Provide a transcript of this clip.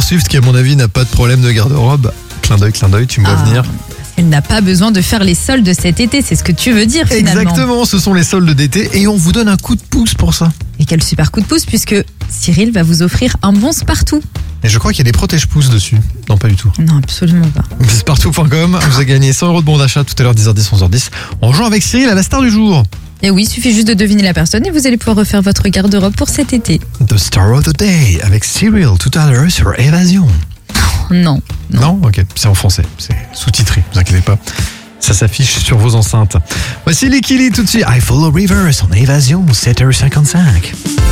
Swift qui à mon avis n'a pas de problème de garde-robe. Clin d'œil, tu me vois venir. Elle n'a pas besoin de faire les soldes cet été, c'est ce que tu veux dire finalement. Exactement, ce sont les soldes d'été et on vous donne un coup de pouce pour ça. Et quel super coup de pouce puisque Cyril va vous offrir un bon Spartoo. Et je crois qu'il y a des protège-pouces dessus. Non, pas du tout. Non, absolument pas. Spartoo.com, vous avez gagné 100 € de bon d'achat tout à l'heure, 10h10, 11h10. On rejoint avec Cyril à la star du jour. Et oui, il suffit juste de deviner la personne et vous allez pouvoir refaire votre garde-robe pour cet été. The Star of the Day avec Cyril tout à l'heure sur Évasion. Non. Non, ok, c'est en français, c'est sous-titré, ne vous inquiétez pas. Ça s'affiche sur vos enceintes. Voici Lickily tout de suite. I Follow Rivers en Évasion, 7h55.